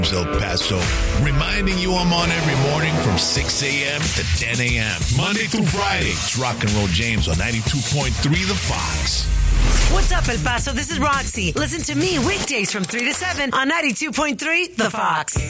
El Paso, reminding you I'm on every morning from 6 a.m. to 10 a.m. Monday through Friday. It's Rock and Roll James on 92.3 The Fox. What's up, El Paso? This is Roxy. Listen to me weekdays from 3 to 7 on 92.3 The Fox.